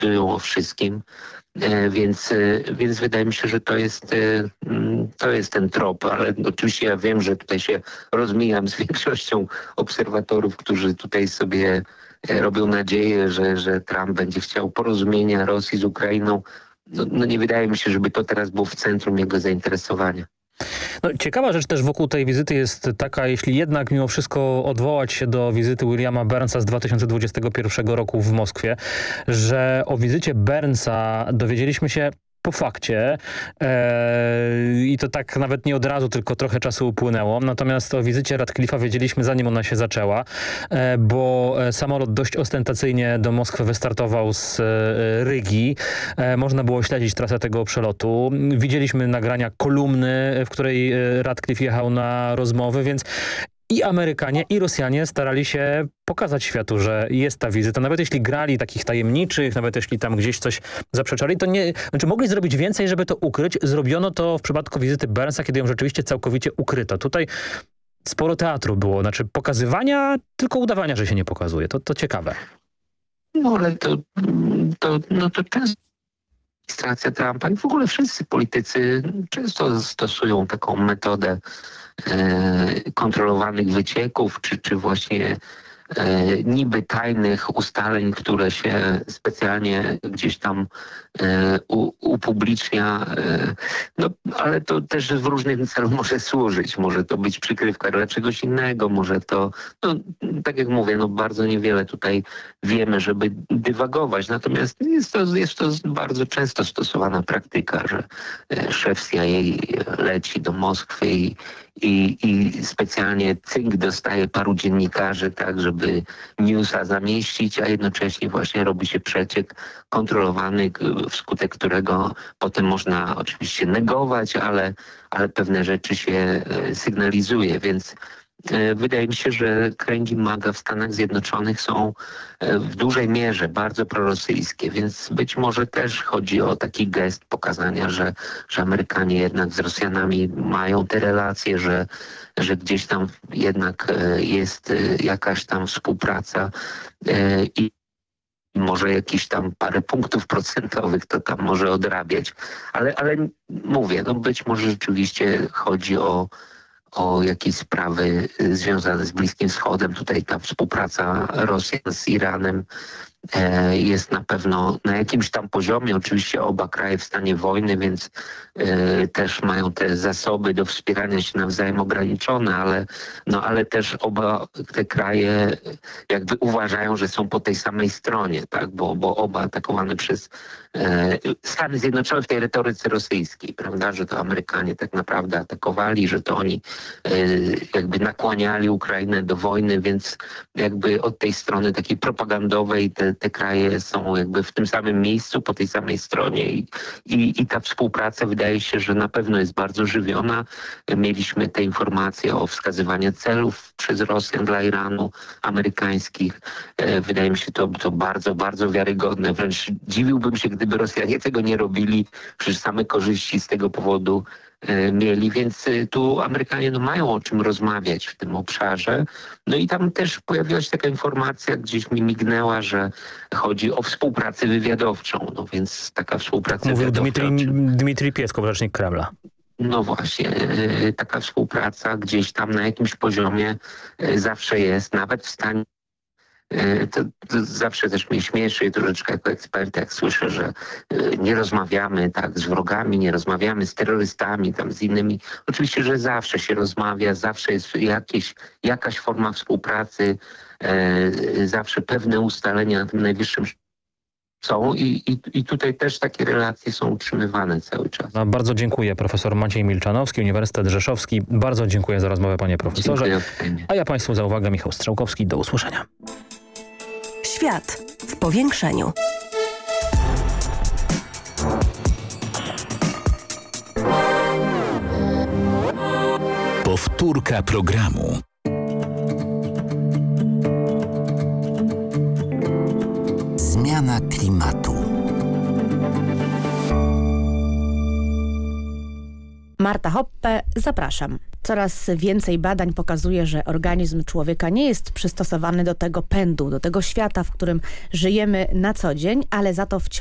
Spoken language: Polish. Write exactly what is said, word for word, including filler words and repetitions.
decydują o wszystkim. Więc, więc wydaje mi się, że to jest, to jest ten trop, ale oczywiście ja wiem, że tutaj się rozmijam z większością obserwatorów, którzy tutaj sobie robią nadzieję, że, że Trump będzie chciał porozumienia Rosji z Ukrainą. No, no nie wydaje mi się, żeby to teraz było w centrum jego zainteresowania. No, ciekawa rzecz też wokół tej wizyty jest taka, jeśli jednak mimo wszystko odwołać się do wizyty Williama Burnsa z dwa tysiące dwudziestego pierwszego roku w Moskwie, że o wizycie Burnsa dowiedzieliśmy się po fakcie eee, i to tak nawet nie od razu, tylko trochę czasu upłynęło. Natomiast o wizycie Radcliffe'a wiedzieliśmy zanim ona się zaczęła, e, bo samolot dość ostentacyjnie do Moskwy wystartował z e, Rygi. E, można było śledzić trasę tego przelotu. Widzieliśmy nagrania kolumny, w której Radcliffe jechał na rozmowy, więc i Amerykanie, i Rosjanie starali się pokazać światu, że jest ta wizyta. Nawet jeśli grali takich tajemniczych, nawet jeśli tam gdzieś coś zaprzeczali, to nie... Znaczy mogli zrobić więcej, żeby to ukryć. Zrobiono to w przypadku wizyty Burnsa, kiedy ją rzeczywiście całkowicie ukryto. Tutaj sporo teatru było. Znaczy pokazywania, tylko udawania, że się nie pokazuje. To, to ciekawe. No ale to, to, no to często administracja Trumpa i w ogóle wszyscy politycy często stosują taką metodę kontrolowanych wycieków, czy, czy właśnie e, niby tajnych ustaleń, które się specjalnie gdzieś tam e, u, upublicznia. E, no, ale to też w różnych celach może służyć. Może to być przykrywka dla czegoś innego, może to, no, tak jak mówię, no bardzo niewiele tutaj wiemy, żeby dywagować. Natomiast jest to, jest to bardzo często stosowana praktyka, że e, szef C I A leci do Moskwy i I, i specjalnie cynk dostaje paru dziennikarzy, tak, żeby newsa zamieścić, a jednocześnie właśnie robi się przeciek kontrolowany, wskutek którego potem można oczywiście negować, ale, ale pewne rzeczy się sygnalizuje, więc wydaje mi się, że kręgi MAGA w Stanach Zjednoczonych są w dużej mierze bardzo prorosyjskie, więc być może też chodzi o taki gest pokazania, że, że Amerykanie jednak z Rosjanami mają te relacje, że, że gdzieś tam jednak jest jakaś tam współpraca i może jakieś tam parę punktów procentowych to tam może odrabiać. Ale, ale mówię, no być może rzeczywiście chodzi o o jakieś sprawy związane z Bliskim Wschodem. Tutaj ta współpraca Rosjan z Iranem e, jest na pewno na jakimś tam poziomie. Oczywiście oba kraje w stanie wojny, więc e, też mają te zasoby do wspierania się nawzajem ograniczone, ale, no, ale też oba te kraje jakby uważają, że są po tej samej stronie, tak? bo, bo oba atakowane przez e, Stany Zjednoczone w tej retoryce rosyjskiej, prawda, że to Amerykanie tak naprawdę atakowali, że to oni jakby nakłaniali Ukrainę do wojny, więc jakby od tej strony takiej propagandowej te, te kraje są jakby w tym samym miejscu, po tej samej stronie i, i, i ta współpraca wydaje się, że na pewno jest bardzo żywiona. Mieliśmy te informacje o wskazywaniu celów przez Rosjan dla Iranu, amerykańskich. Wydaje mi się to, to bardzo, bardzo wiarygodne. Wręcz dziwiłbym się, gdyby Rosjanie tego nie robili, przecież same korzyści z tego powodu mieli, więc tu Amerykanie no, mają o czym rozmawiać w tym obszarze. No i tam też pojawiła się taka informacja, gdzieś mi mignęła, że chodzi o współpracę wywiadowczą, no więc taka współpraca Mówił wywiadowcza... Dmitrij, Dmitrij Pieskow, rzecznik Kremla. No właśnie, taka współpraca gdzieś tam na jakimś poziomie zawsze jest, nawet w stanie. To, to zawsze też mnie śmieszy troszeczkę jako ekspert, jak słyszę, że nie rozmawiamy tak z wrogami, nie rozmawiamy z terrorystami, tam z innymi. Oczywiście, że zawsze się rozmawia, zawsze jest jakieś, jakaś forma współpracy, e, zawsze pewne ustalenia na tym najwyższym są i, i, i tutaj też takie relacje są utrzymywane cały czas. No, bardzo dziękuję. Profesor Maciej Milczanowski, Uniwersytet Rzeszowski. Bardzo dziękuję za rozmowę, panie profesorze. Dziękuję. A ja państwu za uwagę. Michał Strzałkowski. Do usłyszenia. Świat w powiększeniu. Powtórka programu. Zmiana klimatu. Marta Hoppe, zapraszam. Coraz więcej badań pokazuje, że organizm człowieka nie jest przystosowany do tego pędu, do tego świata, w którym żyjemy na co dzień, ale za to wciąż